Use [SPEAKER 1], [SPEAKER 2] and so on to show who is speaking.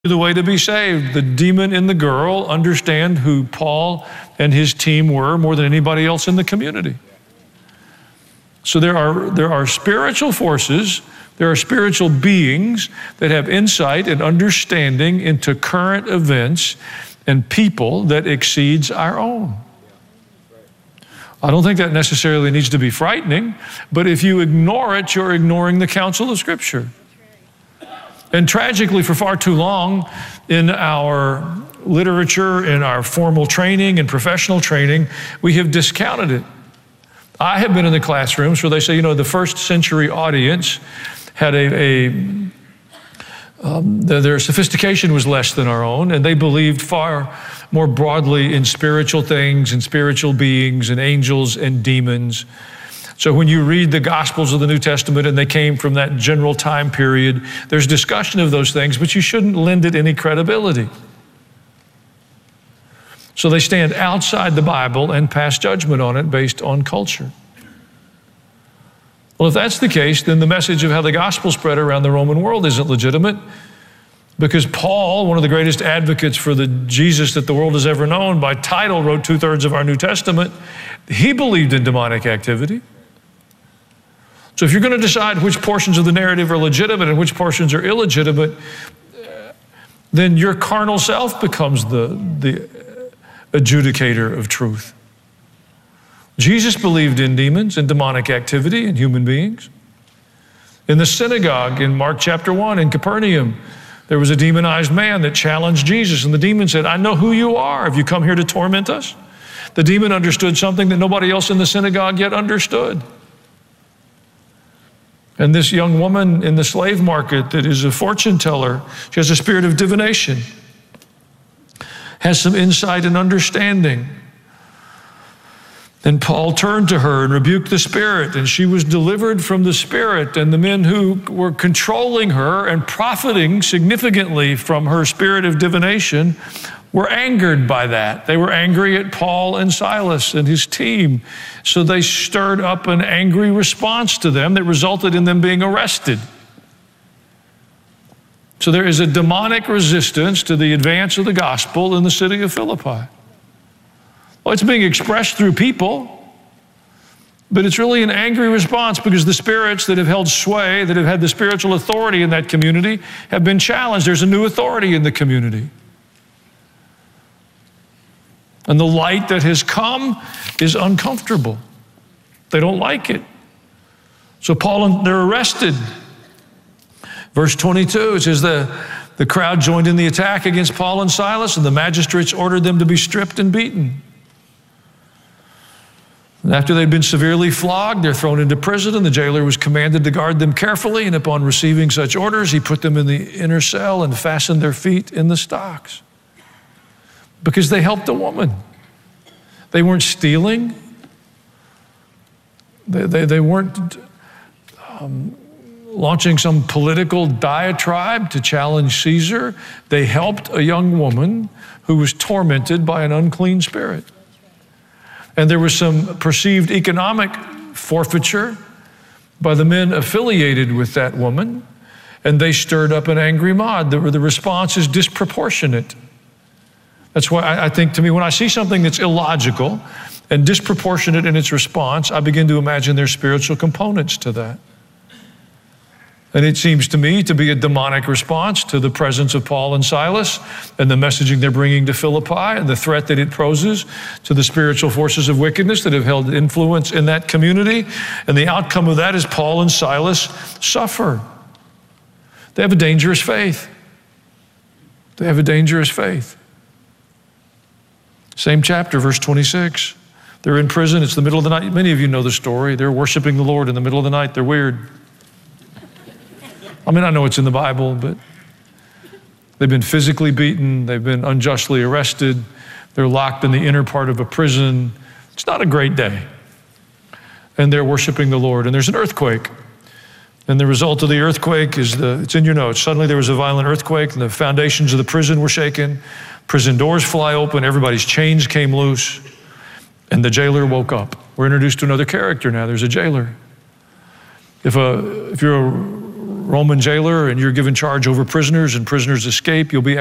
[SPEAKER 1] the way to be saved. The demon in the girl understand who Paul and his team were more than anybody else in the community. So there are spiritual forces, there are spiritual beings that have insight and understanding into current events and people that exceeds our own. I don't think that necessarily needs to be frightening, but if you ignore it, you're ignoring the counsel of Scripture. And tragically, for far too long, in our literature, in our formal training and professional training, we have discounted it. I have been in the classrooms where they say, the first century audience had their sophistication was less than our own, and they believed far more broadly in spiritual things and spiritual beings and angels and demons. So when you read the Gospels of the New Testament and they came from that general time period, there's discussion of those things, but you shouldn't lend it any credibility. So they stand outside the Bible and pass judgment on it based on culture. Well, if that's the case, then the message of how the gospel spread around the Roman world isn't legitimate, because Paul, one of the greatest advocates for the Jesus that the world has ever known, by title wrote 2/3 of our New Testament. He believed in demonic activity. So if you're going to decide which portions of the narrative are legitimate and which portions are illegitimate, then your carnal self becomes the adjudicator of truth. Jesus believed in demons and demonic activity in human beings. In the synagogue in Mark chapter 1 in Capernaum, there was a demonized man that challenged Jesus, and the demon said, "I know who you are. Have you come here to torment us?" The demon understood something that nobody else in the synagogue yet understood. And this young woman in the slave market that is a fortune teller, she has a spirit of divination, has some insight and understanding. And Paul turned to her and rebuked the spirit, and she was delivered from the spirit. And the men who were controlling her and profiting significantly from her spirit of divination were angered by that. They were angry at Paul and Silas and his team. So they stirred up an angry response to them that resulted in them being arrested. So there is a demonic resistance to the advance of the gospel in the city of Philippi. Well, it's being expressed through people, but it's really an angry response because the spirits that have held sway, that have had the spiritual authority in that community, have been challenged. There's a new authority in the community. And the light that has come is uncomfortable. They don't like it. So they're arrested. Verse 22, it says the crowd joined in the attack against Paul and Silas, and the magistrates ordered them to be stripped and beaten. And after they'd been severely flogged, they're thrown into prison, and the jailer was commanded to guard them carefully. And upon receiving such orders, he put them in the inner cell and fastened their feet in the stocks. Because they helped a woman. They weren't stealing. They weren't launching some political diatribe to challenge Caesar. They helped a young woman who was tormented by an unclean spirit. And there was some perceived economic forfeiture by the men affiliated with that woman, and they stirred up an angry mob. The response is disproportionate. That's why I think, to me, when I see something that's illogical and disproportionate in its response, I begin to imagine there's spiritual components to that. And it seems to me to be a demonic response to the presence of Paul and Silas and the messaging they're bringing to Philippi and the threat that it poses to the spiritual forces of wickedness that have held influence in that community. And the outcome of that is Paul and Silas suffer. They have a dangerous faith. They have a dangerous faith. Same chapter, verse 26. They're in prison. It's the middle of the night. Many of you know the story. They're worshiping the Lord in the middle of the night. They're weird. I mean, I know it's in the Bible, but they've been physically beaten. They've been unjustly arrested. They're locked in the inner part of a prison. It's not a great day. And they're worshiping the Lord. And there's an earthquake. And the result of the earthquake is it's in your notes. Suddenly there was a violent earthquake, and the foundations of the prison were shaken. Prison doors fly open. Everybody's chains came loose. And the jailer woke up. We're introduced to another character now. There's a jailer. If you're a Roman jailer and you're given charge over prisoners and prisoners escape, you'll be